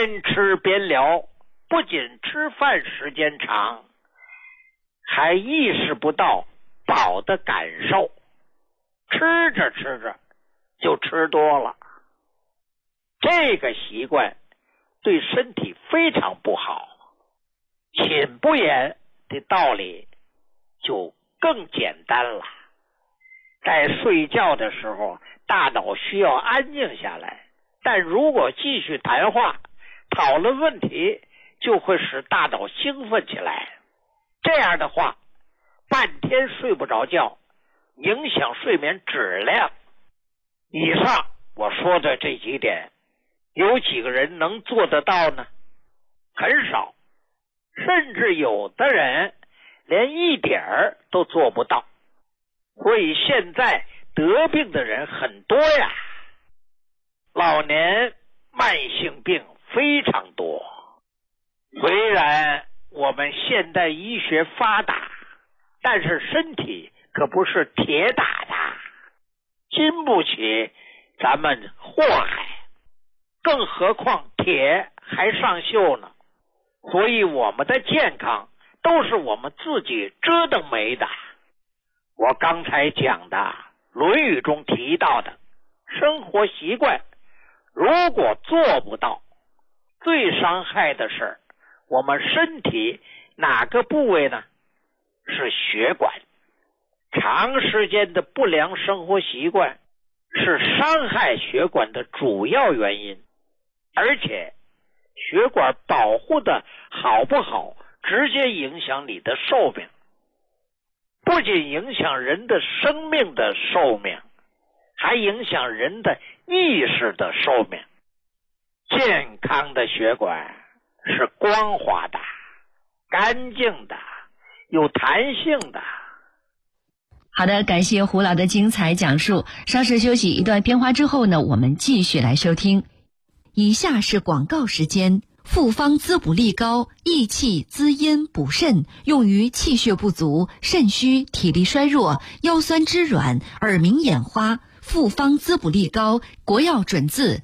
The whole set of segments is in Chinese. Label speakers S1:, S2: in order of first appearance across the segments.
S1: 边吃边聊，不仅吃饭时间长，还意识不到饱的感受，吃着吃着就吃多了。这个习惯对身体非常不好。寝不言的道理就更简单了。在睡觉的时候，大脑需要安静下来，但如果继续谈话讨论问题，就会使大脑兴奋起来。这样的话，半天睡不着觉，影响睡眠质量。以上我说的这几点，有几个人能做得到呢？很少，甚至有的人连一点儿都做不到。所以现在得病的人很多呀，老年慢性病非常多。虽然我们现代医学发达，但是身体可不是铁打的，经不起咱们祸害，更何况铁还上锈呢。所以我们的健康都是我们自己折腾没的。我刚才讲的《论语》中提到的生活习惯，如果做不到，最伤害的是我们身体哪个部位呢？是血管。长时间的不良生活习惯是伤害血管的主要原因，而且血管保护的好不好，直接影响你的寿命。不仅影响人的生命的寿命，还影响人的意识的寿命。健康的血管是光滑的、干净的、有弹性的。
S2: 好的，感谢胡老的精彩讲述。稍事休息一段片花之后呢，我们继续来收听。以下是广告时间。复方滋补力高，益气滋阴补肾，用于气血不足、肾虚、体力衰弱、腰酸肢软、耳鸣眼花。复方滋补力高，国药准字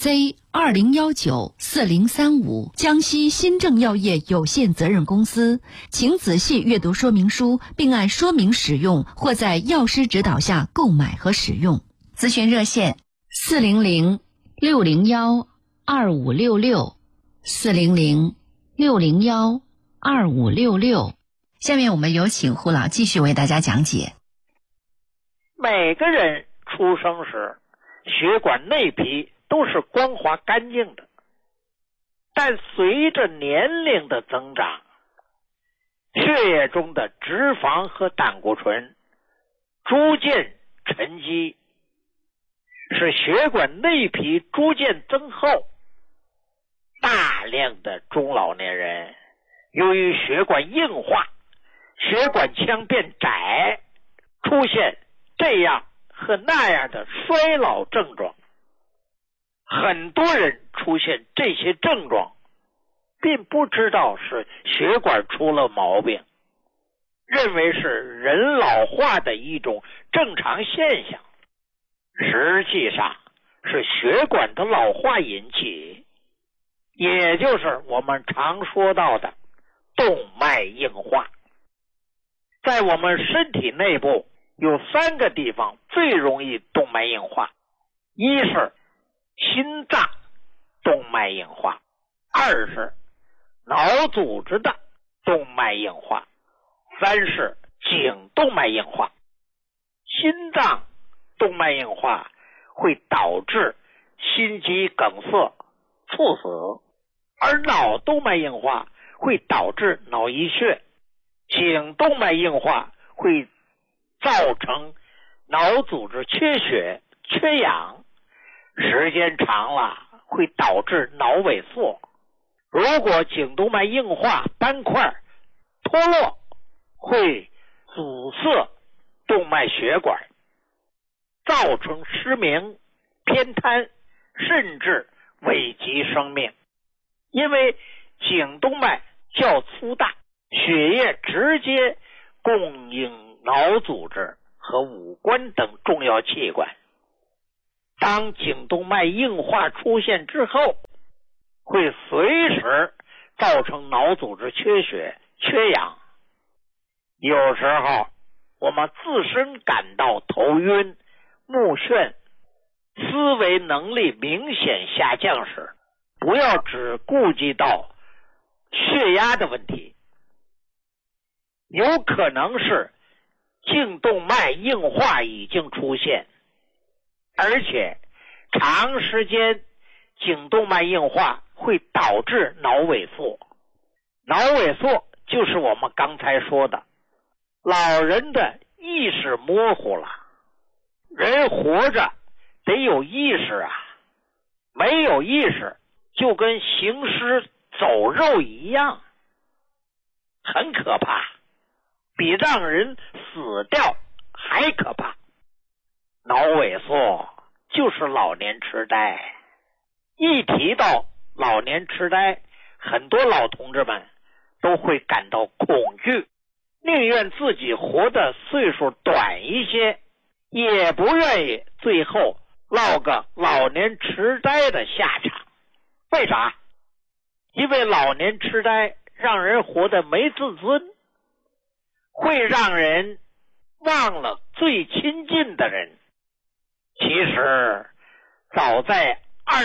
S2: Z20194035，江西新正药业有限责任公司。请仔细阅读说明书，并按说明使用，或在药师指导下购买和使用。咨询热线400-601-2566，400-601-2566。下面我们有请胡老继续为大家讲解。
S1: 每个人出生时血管内皮都是光滑干净的，但随着年龄的增长，血液中的脂肪和胆固醇逐渐沉积，使血管内皮逐渐增厚。大量的中老年人由于血管硬化，血管腔变窄，出现这样和那样的衰老症状。很多人出现这些症状，并不知道是血管出了毛病，认为是人老化的一种正常现象，实际上是血管的老化引起，也就是我们常说到的动脉硬化。在我们身体内部有3个地方最容易动脉硬化，一是心脏动脉硬化，二是脑组织的动脉硬化，三是颈动脉硬化。心脏动脉硬化会导致心肌梗塞、猝死，而脑动脉硬化会导致脑溢血，颈动脉硬化会造成脑组织缺血、缺氧，时间长了会导致脑萎缩。如果颈动脉硬化斑块脱落，会阻塞动脉血管，造成失明、偏瘫，甚至危及生命。因为颈动脉较粗大，血液直接供应脑组织和五官等重要器官。当颈动脉硬化出现之后， 会随时造成脑组织缺血、缺氧。有时候我们自身感到头晕、目眩、思维能力明显下降时，不要只顾及到血压的问题，有可能是颈动脉硬化已经出现，而且长时间颈动脉硬化会导致脑萎缩。脑萎缩就是我们刚才说的，老人的意识模糊了。人活着得有意识啊，没有意识就跟行尸走肉一样，很可怕，比让人死掉还可怕。脑萎缩就是老年痴呆。一提到老年痴呆，很多老同志们都会感到恐惧，宁愿自己活的岁数短一些，也不愿意最后落个老年痴呆的下场。为啥？因为老年痴呆让人活得没自尊，会让人忘了最亲近的人。其实早在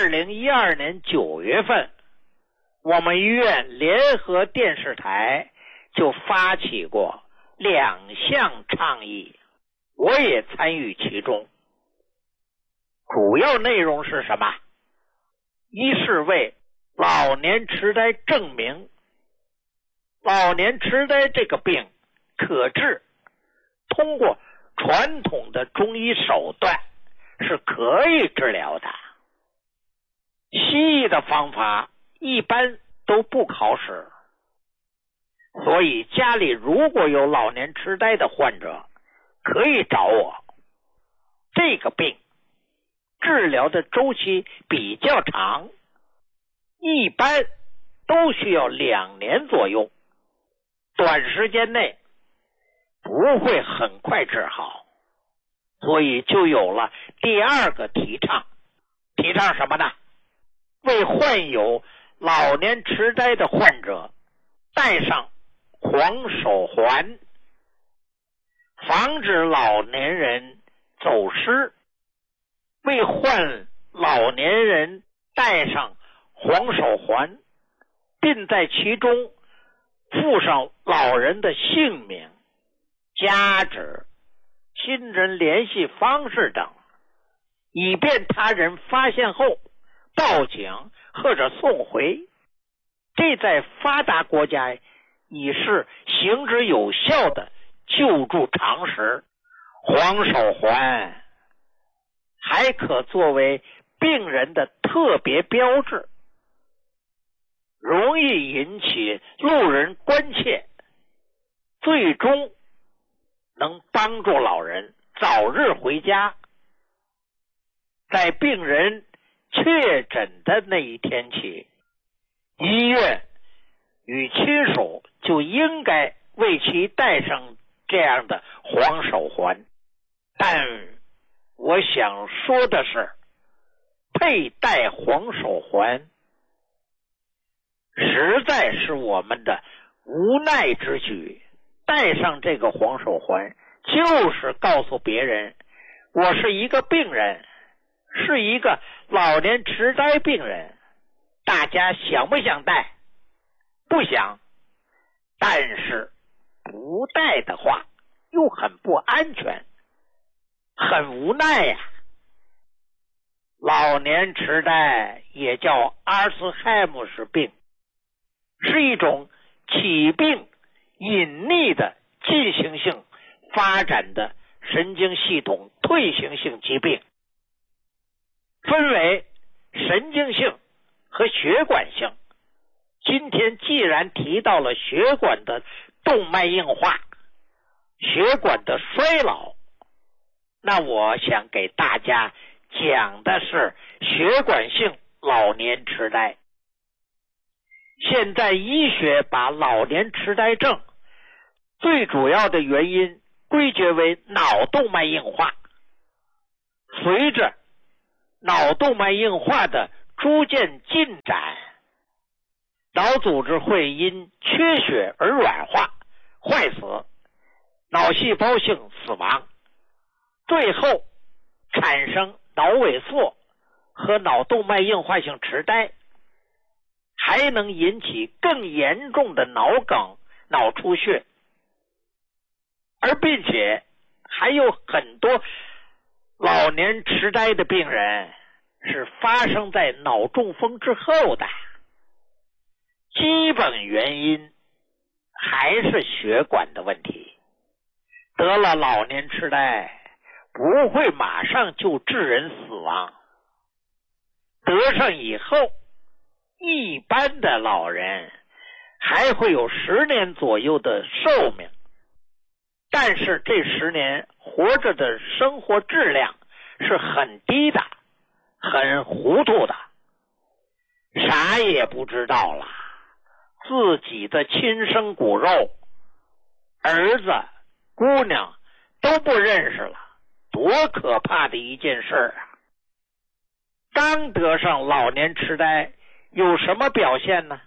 S1: 2012年9月份，我们医院联合电视台就发起过2项倡议，我也参与其中。主要内容是什么？一是为老年痴呆证明老年痴呆这个病可治，通过传统的中医手段是可以治疗的。西医的方法一般都不考试，所以家里如果有老年痴呆的患者，可以找我。这个病治疗的周期比较长，一般都需要2年左右，短时间内不会很快治好，所以就有了第二个提倡。提倡什么呢？为患有老年痴呆的患者戴上黄手环，防止老年人走失。为患老年人戴上黄手环，并在其中附上老人的姓名、家址、亲人联系方式等，以便他人发现后报警或者送回。这在发达国家已是行之有效的救助常识。黄手环还可作为病人的特别标志，容易引起路人关切，最终能帮助老人早日回家。在病人确诊的那一天起，医院与亲属就应该为其戴上这样的黄手环。但我想说的是，佩戴黄手环实在是我们的无奈之举。戴上这个黄手环就是告诉别人，我是一个病人，是一个老年痴呆病人。大家想不想戴？不想。但是不戴的话又很不安全，很无奈呀。老年痴呆也叫阿尔茨海默氏病，是一种起病隐匿的进行性发展的神经系统退行性疾病，分为神经性和血管性。今天既然提到了血管的动脉硬化、血管的衰老，那我想给大家讲的是血管性老年痴呆。现在医学把老年痴呆症最主要的原因归结为脑动脉硬化。随着脑动脉硬化的逐渐进展， 脑组织会因缺血而软化坏死，脑细胞性死亡，最后产生脑萎缩和脑动脉硬化性痴呆，还能引起更严重的脑梗、脑出血，而并且还有很多老年痴呆的病人是发生在脑中风之后的，基本原因还是血管的问题。得了老年痴呆不会马上就致人死亡，得上以后一般的老人还会有10年左右的寿命，但是这10年活着的生活质量是很低的，很糊涂的，啥也不知道了，自己的亲生骨肉儿子姑娘都不认识了，多可怕的一件事啊！刚得上老年痴呆有什么表现呢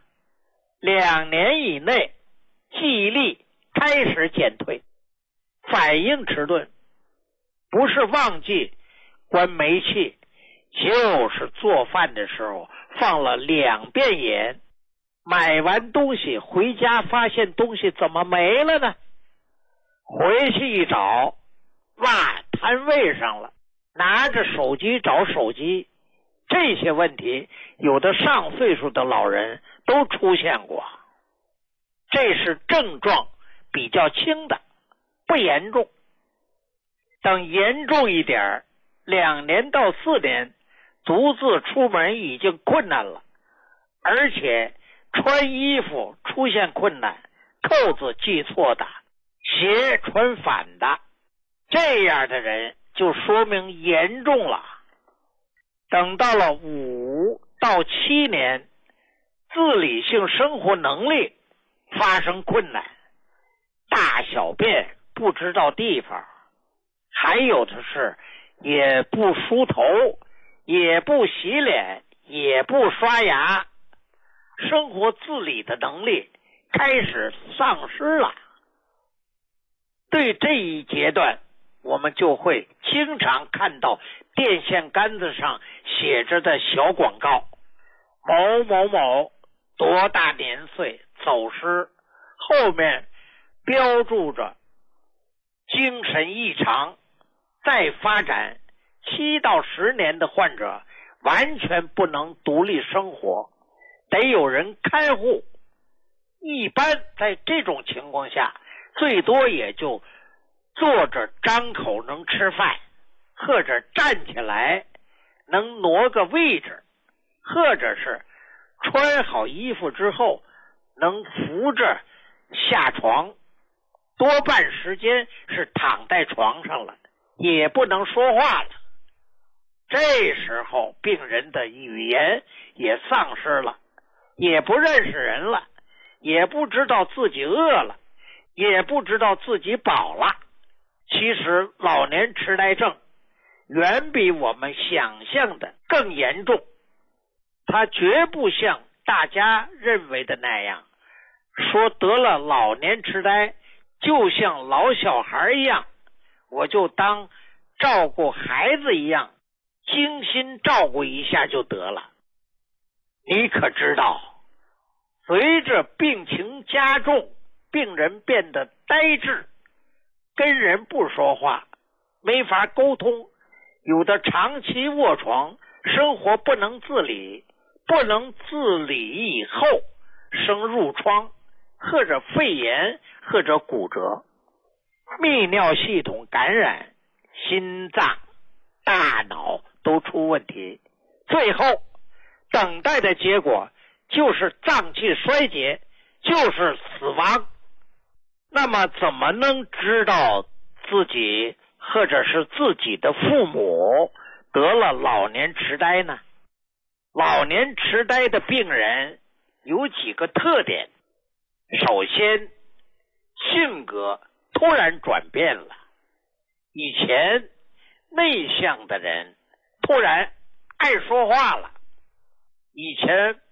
S1: ？2年以内记忆力开始减退，反应迟钝，不是忘记关煤气，就是做饭的时候放了2遍盐，买完东西回家发现东西怎么没了呢？回去一找，哇，摊位上了，拿着手机找手机。这些问题有的上岁数的老人都出现过，这是症状比较轻的，不严重。等严重一点，2年到4年独自出门已经困难了，而且穿衣服出现困难，扣子系错的，鞋穿反的，这样的人就说明严重了。等到了5到7年，自理性生活能力发生困难，大小便不知道地方，还有的是也不梳头，也不洗脸，也不刷牙，生活自理的能力开始丧失了。对这一阶段，我们就会经常看到电线杆子上写着的小广告，某某某多大年岁走失，后面标注着精神异常，再发展7到10年的患者完全不能独立生活，得有人看护。一般在这种情况下，最多也就坐着张口能吃饭，或者站起来能挪个位置，或者是穿好衣服之后能扶着下床，多半时间是躺在床上了，也不能说话了。这时候病人的语言也丧失了，也不认识人了，也不知道自己饿了，也不知道自己饱了。其实老年痴呆症远比我们想象的更严重，它绝不像大家认为的那样，说得了老年痴呆就像老小孩一样，我就当照顾孩子一样精心照顾一下就得了。你可知道，随着病情加重，病人变得呆滞，跟人不说话，没法沟通，有的长期卧床，生活不能自理，不能自理以后生褥疮，或者肺炎，或者骨折，泌尿系统感染，心脏、大脑都出问题，最后等待的结果就是脏器衰竭，就是死亡。那么怎么能知道自己或者是自己的父母得了老年痴呆呢？老年痴呆的病人有几个特点。首先，性格突然转变了，以前内向的人突然爱说话了，以前